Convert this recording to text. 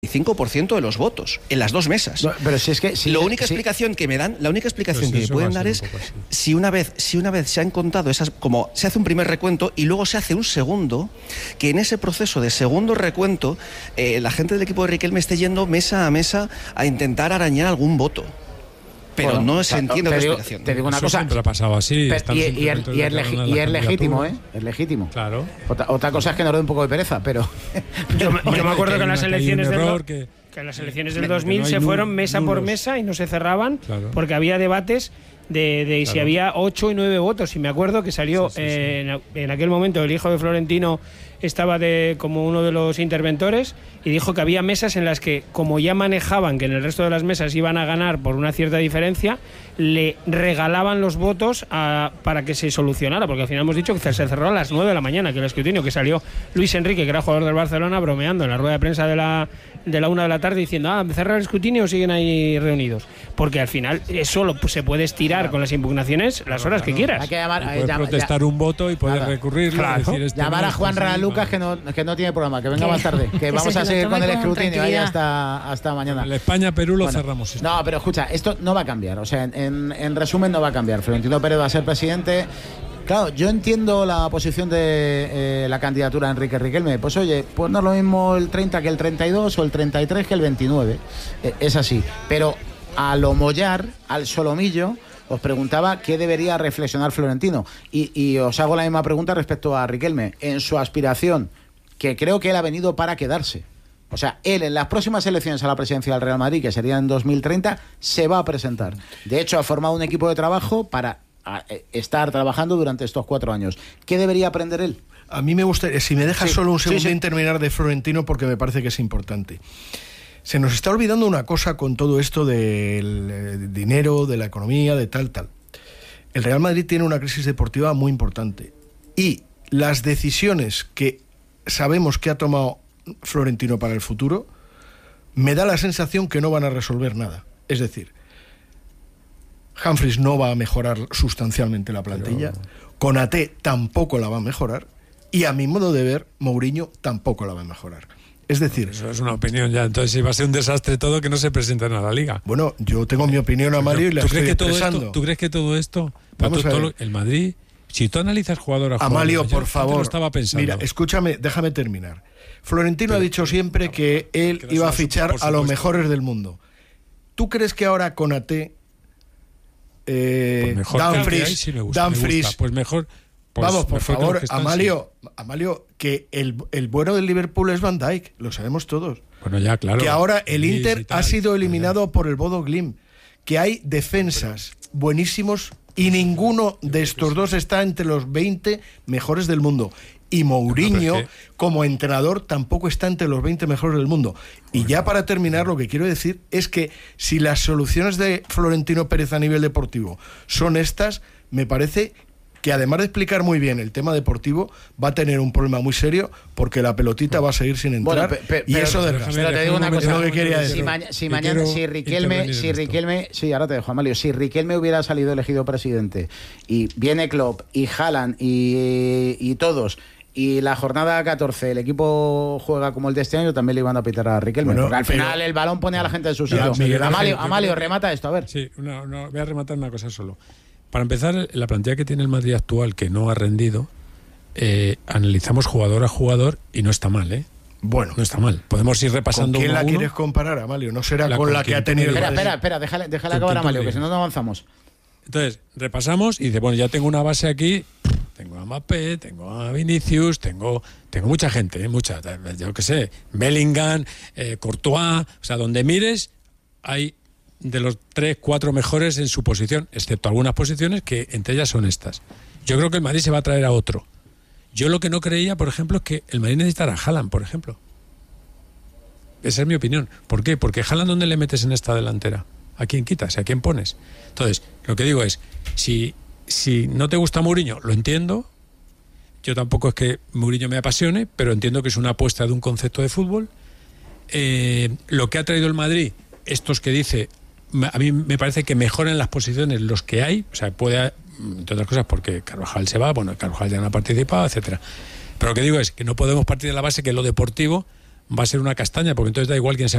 5% de los votos en las dos mesas. No, pero si es que la única explicación que me pueden dar es si una vez se han contado esas, como se hace un primer recuento y luego se hace un segundo, que en ese proceso de segundo recuento la gente del equipo de Riquelme esté yendo mesa a mesa a intentar arañar algún voto. Pero bueno, no se entiende otra explicación. Te digo una cosa. Siempre ha pasado así. Y es legítimo, ¿eh? Es legítimo. Claro. Otra cosa es que nos dé un poco de pereza, pero. Yo me acuerdo que en las elecciones del 2000 se fueron mesa por mesa y no se cerraban, claro, porque había debates de si había 8 y 9 votos. Y me acuerdo que salió en aquel momento el hijo de Florentino estaba como uno de los interventores y dijo que había mesas en las que, como ya manejaban que en el resto de las mesas iban a ganar por una cierta diferencia, le regalaban los votos para que se solucionara, porque al final hemos dicho que se cerró a las 9 de la mañana, que el escrutinio, que salió Luis Enrique, que era jugador del Barcelona, bromeando en la rueda de prensa de la 1 de la tarde, diciendo, ¿cerrar el escrutinio o siguen ahí reunidos? Porque al final eso se puede estirar con las impugnaciones las horas que quieras. Hay que llamar, puedes protestar un voto y puedes recurrirlo. Claro. Llamar a Juan Ralucas, que no tiene programa, que venga más tarde, que vamos a seguir con el escrutinio ahí hasta mañana. El España-Perú lo cerramos. No, pero escucha, esto no va a cambiar. O sea, en resumen, no va a cambiar. Florentino Pérez va a ser presidente. Claro, yo entiendo la posición de la candidatura de Enrique Riquelme. Pues oye, pues no es lo mismo el 30 que el 32 o el 33 que el 29. Es así. Pero a lo mollar, al solomillo, os preguntaba qué debería reflexionar Florentino. Y os hago la misma pregunta respecto a Riquelme. En su aspiración, que creo que él ha venido para quedarse. O sea, él en las próximas elecciones a la presidencia del Real Madrid, que serían en 2030, se va a presentar. De hecho, ha formado un equipo de trabajo para estar trabajando durante estos 4 años. ¿Qué debería aprender él? A mí me gustaría, si me dejas solo un segundo terminar de Florentino, porque me parece que es importante. Se nos está olvidando una cosa con todo esto del dinero, de la economía, de tal. El Real Madrid tiene una crisis deportiva muy importante. Y las decisiones que sabemos que ha tomado Florentino para el futuro, me da la sensación que no van a resolver nada. Es decir, Humphries no va a mejorar sustancialmente la plantilla, Konaté tampoco la va a mejorar, y a mi modo de ver, Mourinho tampoco la va a mejorar. Es decir... Eso es una opinión ya, entonces si va a ser un desastre todo, que no se presenten a la Liga. Bueno, yo tengo mi opinión, Amalio, y la estoy expresando. ¿Tú crees que todo esto... Vamos a ver. El Madrid, si tú analizas jugador a jugador... Amalio, por favor, lo estaba pensando. Mira, escúchame, déjame terminar. Florentino ha dicho siempre que él iba a fichar a los mejores del mundo. ¿Tú crees que ahora Konaté, Dumfries, pues mejor... Vamos, por favor, Amalio, que el bueno del Liverpool es Van Dijk, lo sabemos todos. Bueno, ya, claro. Que ahora el Inter ha sido eliminado por el Bodo Glimt, que hay defensas buenísimos y ninguno de estos dos está entre los 20 mejores del mundo. Y Mourinho, como entrenador, tampoco está entre los 20 mejores del mundo. Y ya para terminar, lo que quiero decir es que si las soluciones de Florentino Pérez a nivel deportivo son estas, me parece que además de explicar muy bien el tema deportivo, va a tener un problema muy serio porque la pelotita va a seguir sin entrar. Bueno, y eso pero te digo una cosa, es lo que quería decir. Si Riquelme hubiera salido elegido presidente y viene Klopp y Haaland y todos, y la jornada 14 el equipo juega como el de este año, también le iban a pitar a Riquelme, porque al final el balón pone a la gente en su sitio. Amalio, remata esto, a ver. Sí, voy a rematar una cosa solo. Para empezar, la plantilla que tiene el Madrid actual, que no ha rendido, analizamos jugador a jugador y no está mal, ¿eh? Bueno. No está mal. Podemos ir repasando ¿Con quién uno la quieres comparar, Amalio? No será con la que ha tenido... Espera, déjale acabar a Amalio, que si no avanzamos. Entonces, repasamos y dice, bueno, ya tengo una base aquí, tengo a Mbappé, tengo a Vinicius, tengo mucha gente, yo qué sé, Bellingham, Courtois, o sea, donde mires hay de los 3, 4 mejores en su posición, excepto algunas posiciones que entre ellas son estas. Yo creo que el Madrid se va a traer a otro. Yo lo que no creía, por ejemplo, es que el Madrid necesitara a Haaland, por ejemplo. Esa es mi opinión. ¿Por qué? Porque Haaland, ¿dónde le metes en esta delantera? ¿A quién quitas? ¿A quién pones? Entonces, lo que digo es, si no te gusta Mourinho, lo entiendo. Yo tampoco es que Mourinho me apasione, pero entiendo que es una apuesta de un concepto de fútbol. Lo que ha traído el Madrid, estos que dice... A mí me parece que mejoran las posiciones los que hay, o sea, puede, entre otras cosas, porque Carvajal se va, bueno, Carvajal ya no ha participado, etcétera. Pero lo que digo es que no podemos partir de la base que lo deportivo va a ser una castaña, porque entonces da igual quién sea